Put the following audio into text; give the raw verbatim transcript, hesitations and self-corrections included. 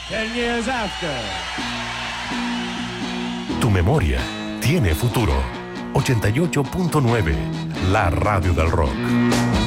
Ten years after. Tu memoria tiene futuro. ochenta y ocho punto nueve, la radio del rock.